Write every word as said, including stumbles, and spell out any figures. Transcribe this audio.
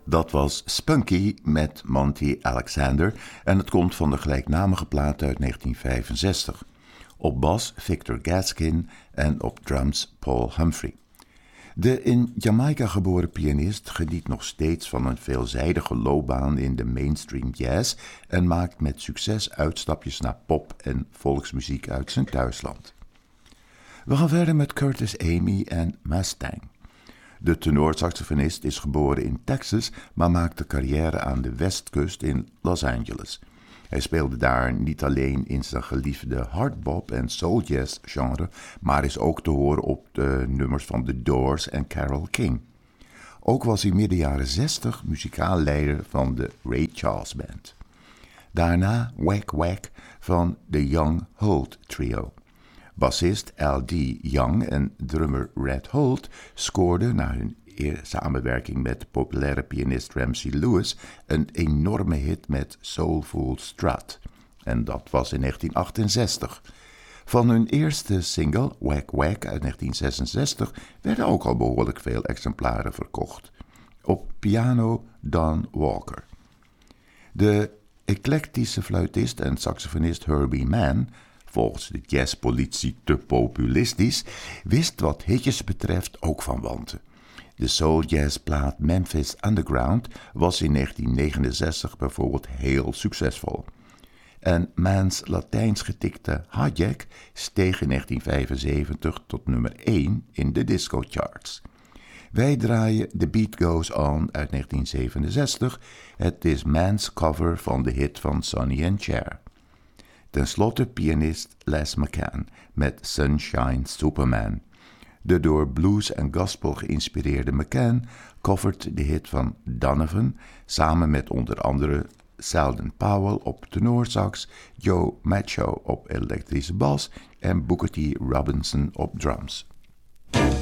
Dat was Spunky met Monty Alexander en het komt van de gelijknamige plaat uit negentien vijfenzestig. Op bas Victor Gaskin en op drums Paul Humphrey. De in Jamaica geboren pianist geniet nog steeds van een veelzijdige loopbaan in de mainstream jazz en maakt met succes uitstapjes naar pop en volksmuziek uit zijn thuisland. We gaan verder met Curtis Amy en Mustang. De tenorsaxofonist is geboren in Texas, maar maakte carrière aan de westkust in Los Angeles. Hij speelde daar niet alleen in zijn geliefde hardbop en soul jazz genre, maar is ook te horen op de nummers van The Doors en Carole King. Ook was hij midden jaren zestig muzikaal leider van de Ray Charles Band. Daarna Wack Wack van The Young Holt Trio. Bassist L D Young en drummer Red Holt scoorden na hun samenwerking met de populaire pianist Ramsey Lewis een enorme hit met Soulful Strut. En dat was in negentien achtenzestig. Van hun eerste single, Wack Wack uit negentien zesenzestig, werden ook al behoorlijk veel exemplaren verkocht. Op piano Don Walker. De eclectische fluitist en saxofonist Herbie Mann, volgens de jazzpolitie te populistisch, wist wat hitjes betreft ook van wanten. De soul-jazzplaat Memphis Underground was in negentien negenenzestig bijvoorbeeld heel succesvol. En Mann's Latijns getikte Hijack steeg in negentien vijfenzeventig tot nummer één in de disco-charts. Wij draaien The Beat Goes On uit negentien zevenenzestig. Het is Mann's cover van de hit van Sonny and Cher. Ten slotte pianist Les McCann met Sunshine Superman. De door blues en gospel geïnspireerde McCann covert de hit van Donovan samen met onder andere Selden Powell op tenorsax, Joe Macho op elektrische bas en Booker T. Robinson op drums.